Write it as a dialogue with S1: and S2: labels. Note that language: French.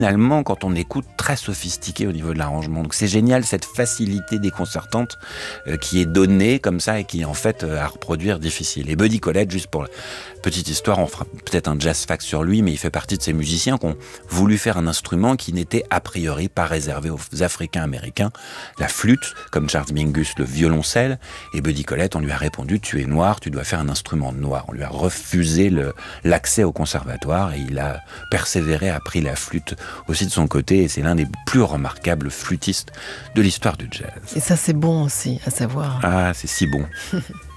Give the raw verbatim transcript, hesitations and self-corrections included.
S1: finalement, quand on écoute, très sophistiqué au niveau de l'arrangement. Donc c'est génial, cette facilité déconcertante euh, qui est donnée comme ça et qui est en fait euh, à reproduire difficile. Et Buddy Collette, juste pour la petite histoire, on fera peut-être un jazz fact sur lui, mais il fait partie de ces musiciens qui ont voulu faire un instrument qui n'était a priori pas réservé aux Africains-Américains. La flûte, comme Charles Mingus, le violoncelle, et Buddy Collette, on lui a répondu, tu es noir, tu dois faire un instrument noir. On lui a refusé le, l'accès au conservatoire et il a persévéré, a pris la flûte aussi de son côté, et c'est l'un des plus remarquables flûtistes de l'histoire du jazz.
S2: Et ça, c'est bon aussi à savoir.
S1: Ah, c'est si bon.